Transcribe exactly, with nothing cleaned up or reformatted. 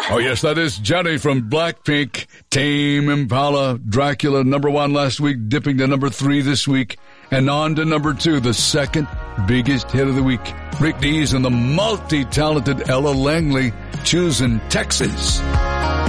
Oh, yes, that is Jenny from Blackpink. Tame Impala, Dracula, number one last week, dipping to number three this week. And on to number two, the second biggest hit of the week. Rick Dees and the multi-talented Ella Langley, choosing Texas.